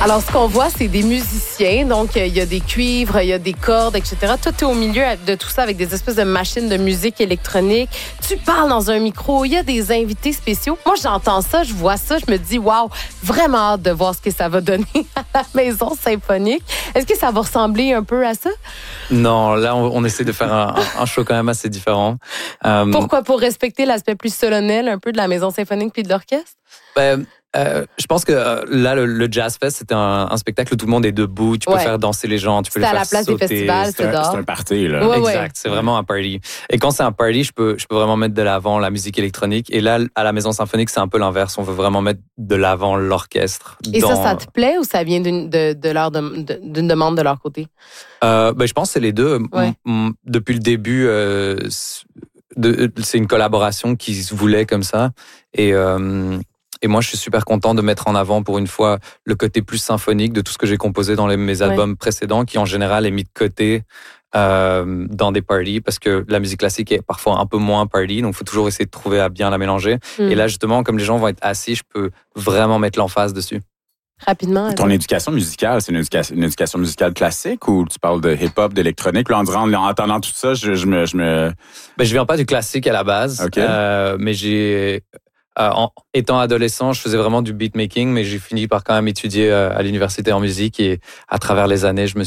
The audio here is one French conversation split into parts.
Alors, ce qu'on voit, c'est des musiciens. Donc, il y a des cuivres, il y a des cordes, etc. Toi, tu es au milieu de tout ça avec des espèces de machines de musique électronique. Tu parles dans un micro. Il y a des invités spéciaux. Moi, j'entends ça, je vois ça, je me dis, waouh, vraiment hâte de voir ce que ça va donner à la Maison Symphonique. Est-ce que ça va ressembler un peu à ça? Non, là, on essaie de faire un show quand même assez différent. Pourquoi? Pour respecter l'aspect plus solennel un peu de la Maison Symphonique puis de l'orchestre? Je pense que là, le Jazz Fest, c'était un spectacle où tout le monde est debout. Tu peux faire danser les gens, tu peux les faire sauter. C'est à la place des festivals, c'est dehors. C'est un party, là. Ouais, exact, c'est vraiment un party. Et quand c'est un party, je peux vraiment mettre de l'avant la musique électronique. Et là, à la Maison Symphonique, c'est un peu l'inverse. On veut vraiment mettre de l'avant l'orchestre. Et ça te plaît ou ça vient d'une demande de leur côté? Je pense que c'est les deux. Ouais. Depuis le début, c'est une collaboration qui se voulait comme ça. Et moi, je suis super content de mettre en avant, pour une fois, le côté plus symphonique de tout ce que j'ai composé dans mes albums précédents, qui en général est mis de côté dans des parties, parce que la musique classique est parfois un peu moins party, donc il faut toujours essayer de trouver à bien la mélanger. Et là, justement, comme les gens vont être assis, je peux vraiment mettre l'emphase dessus. Rapidement. Ton éducation musicale, c'est une éducation musicale classique ou tu parles de hip-hop, d'électronique? Là, en entendant tout ça, je viens pas du classique à la base, okay. Mais j'ai... étant adolescent, je faisais vraiment du beatmaking, mais j'ai fini par quand même étudier à l'université en musique et à travers les années, je me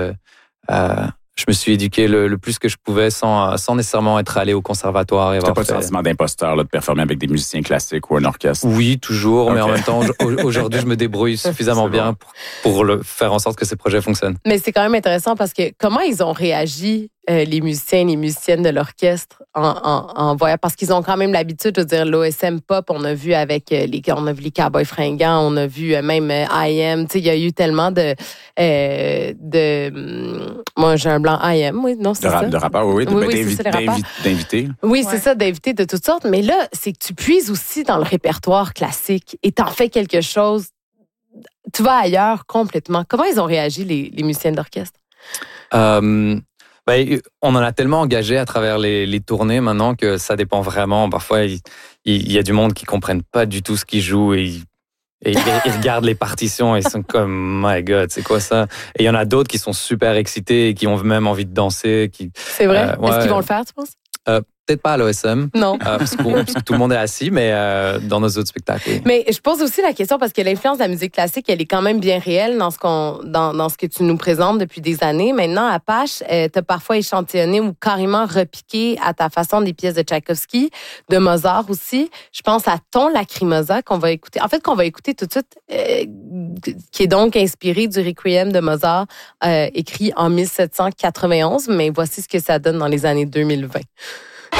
suis éduqué le plus que je pouvais sans nécessairement être allé au conservatoire. Tu n'as pas de sentiment d'imposteur là, de performer avec des musiciens classiques ou un orchestre? Oui, toujours, mais en même temps, aujourd'hui, je me débrouille suffisamment bien pour faire en sorte que ces projets fonctionnent. Mais c'est quand même intéressant parce que comment ils ont réagi, les musiciens et les musiciennes de l'orchestre en voyant, parce qu'ils ont quand même l'habitude de dire l'OSM Pop, on a vu avec les Cowboys Fringants, on a vu même IM, tu sais, il y a eu tellement moi j'ai un blanc IM, oui, non, c'est ça. De rappeurs, oui, d'invités. Oui, c'est ça, d'invités de toutes sortes, mais là, c'est que tu puises aussi dans le répertoire classique et t'en fais quelque chose, tu vas ailleurs complètement. Comment ils ont réagi, les musiciens d'orchestre? On en a tellement engagé à travers les tournées maintenant que ça dépend vraiment. Parfois, il y a du monde qui ne comprennent pas du tout ce qu'ils jouent et ils regardent les partitions et ils sont comme « My God, c'est quoi ça ?» Et il y en a d'autres qui sont super excités et qui ont même envie de danser. C'est vrai? Est-ce qu'ils vont le faire, tu penses? Peut-être pas à l'OSM. Non. Parce que tout le monde est assis, mais dans nos autres spectacles, oui. Mais je pose aussi la question parce que l'influence de la musique classique, elle est quand même bien réelle dans ce que tu nous présentes depuis des années. Maintenant, Apache, t'as parfois échantillonné ou carrément repiqué à ta façon des pièces de Tchaïkovski, de Mozart aussi. Je pense à Ton Lacrimosa qu'on va écouter tout de suite, qui est donc inspiré du Requiem de Mozart, écrit en 1791. Mais voici ce que ça donne dans les années 2020.